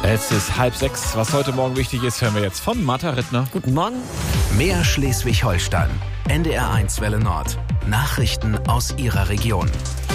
Es ist 5:30. Was heute Morgen wichtig ist, hören wir jetzt von Martha Rittner. Guten Morgen. Mehr Schleswig-Holstein. NDR1 Welle Nord. Nachrichten aus Ihrer Region.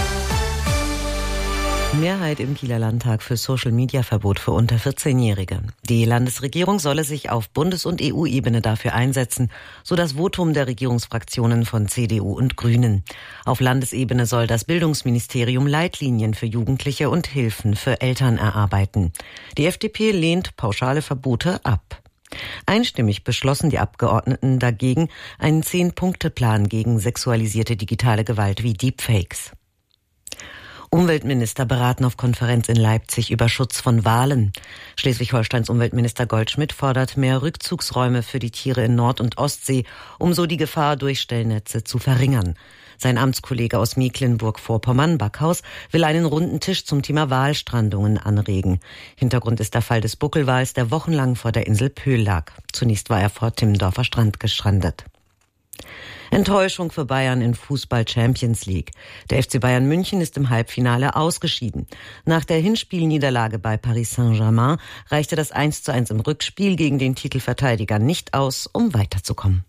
Mehrheit im Kieler Landtag für Social-Media-Verbot für unter 14-Jährige. Die Landesregierung solle sich auf Bundes- und EU-Ebene dafür einsetzen, so das Votum der Regierungsfraktionen von CDU und Grünen. Auf Landesebene soll das Bildungsministerium Leitlinien für Jugendliche und Hilfen für Eltern erarbeiten. Die FDP lehnt pauschale Verbote ab. Einstimmig beschlossen die Abgeordneten dagegen einen 10-Punkte-Plan gegen sexualisierte digitale Gewalt wie Deepfakes. Umweltminister beraten auf Konferenz in Leipzig über Schutz von Walen. Schleswig-Holsteins Umweltminister Goldschmidt fordert mehr Rückzugsräume für die Tiere in Nord- und Ostsee, um so die Gefahr durch Stellnetze zu verringern. Sein Amtskollege aus Mecklenburg-Vorpommern, Backhaus, will einen runden Tisch zum Thema Walstrandungen anregen. Hintergrund ist der Fall des Buckelwals, der wochenlang vor der Insel Pöhl lag. Zunächst war er vor Timmendorfer Strand gestrandet. Enttäuschung für Bayern in Fußball-Champions League. Der FC Bayern München ist im Halbfinale ausgeschieden. Nach der Hinspielniederlage bei Paris Saint-Germain reichte das 1:1 im Rückspiel gegen den Titelverteidiger nicht aus, um weiterzukommen.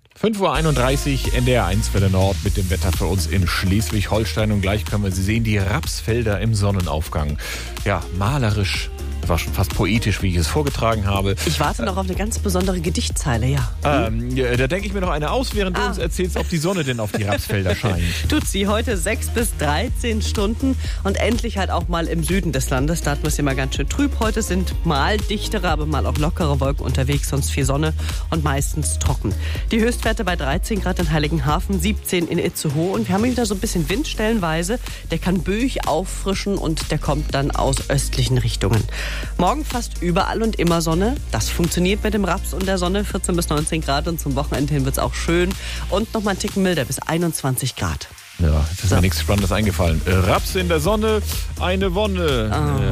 5:31 Uhr, NDR1 Welle Nord mit dem Wetter für uns in Schleswig-Holstein. Und gleich können wir sie sehen, die Rapsfelder im Sonnenaufgang. Ja, malerisch. War schon fast poetisch, wie ich es vorgetragen habe. Ich warte noch auf eine ganz besondere Gedichtzeile, ja. Da denke ich mir noch eine aus, während du uns erzählst, ob die Sonne denn auf die Rapsfelder scheint. Tut sie heute 6 bis 13 Stunden und endlich halt auch mal im Süden des Landes. Da hatten wir es ja mal ganz schön trüb. Heute sind mal dichtere, aber mal auch lockere Wolken unterwegs, sonst viel Sonne und meistens trocken. Die Höchstwerte bei 13 Grad in Heiligenhafen, 17 in Itzehoe und wir haben wieder so ein bisschen Wind stellenweise. Der kann böig auffrischen und der kommt dann aus östlichen Richtungen. Morgen fast überall und immer Sonne. Das funktioniert mit dem Raps und der Sonne. 14 bis 19 Grad und zum Wochenende hin wird es auch schön. Und nochmal einen Ticken milder bis 21 Grad. Ja, das ist mir nichts Spannendes eingefallen. Raps in der Sonne, eine Wonne.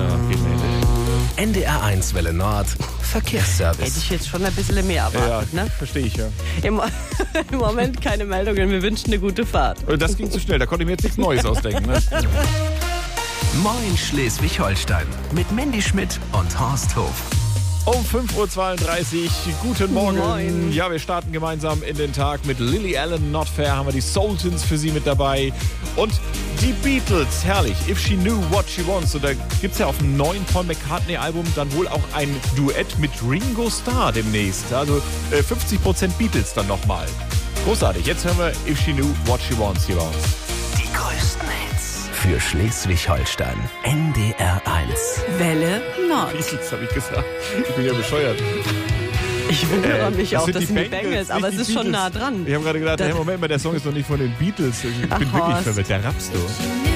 Ja, NDR1 Welle Nord. Verkehrsservice. Hätte ich jetzt schon ein bisschen mehr erwartet, ja, ne? Verstehe ich, ja. Im Moment keine Meldungen. Wir wünschen eine gute Fahrt. Das ging zu schnell, da konnte ich mir jetzt nichts Neues ausdenken. Ne? Moin Schleswig-Holstein mit Mandy Schmidt und Horst Hof. Um 5:32 Uhr, guten Morgen. Moin. Ja, wir starten gemeinsam in den Tag mit Lily Allen, Not Fair, haben wir die Sultans für Sie mit dabei. Und die Beatles, herrlich, If She Knew What She Wants. Und da gibt es ja auf dem neuen Paul McCartney-Album dann wohl auch ein Duett mit Ringo Starr demnächst. Also 50% Beatles dann nochmal. Großartig, jetzt hören wir If She Knew What She Wants hier bei uns. Die größten Hits für Schleswig-Holstein. NDR1. Welle Nord. Beatles, habe ich gesagt. Ich bin ja bescheuert. Ich wundere mich das auch, sind das die sind die Bengals, Bengals, aber es nicht ist die schon Beatles. nah dran. Ich habe gerade gedacht, hey, Moment mal, der Song ist doch nicht von den Beatles. Ich bin wirklich Horst. verwirrt. Der rappst du.